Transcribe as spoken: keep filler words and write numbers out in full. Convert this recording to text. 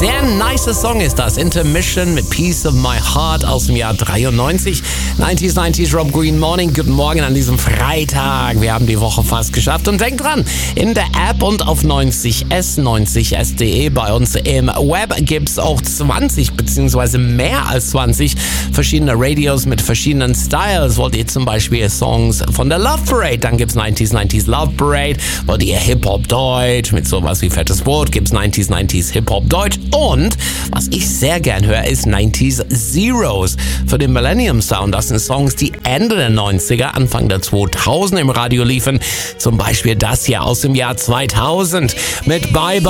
Sehr nice Song ist das. Intermission mit Piece of My Heart aus dem Jahr dreiundneunzig. neunziger, neunziger Rob Green Morning. Guten Morgen an diesem Freitag. Wir haben die Woche fast geschafft. Und denkt dran, in der App und auf neunzig S, neunzig S Punkt de bei uns im Web gibt's auch zwanzig beziehungsweise mehr als zwanzig verschiedene Radios mit verschiedenen Styles. Wollt ihr zum Beispiel Songs von der Love Parade, dann gibt's neunziger, neunziger Love Parade. Wollt ihr Hip-Hop Deutsch mit sowas wie Fettes Brot, gibt's neunziger, neunziger Hip-Hop Deutsch. Und was ich sehr gern höre, ist neunziger Zeros für den Millennium Sound. Das sind Songs, die Ende der neunziger, Anfang der zweitausender im Radio liefen. Zum Beispiel das hier aus dem Jahr zweitausend mit Bye Bye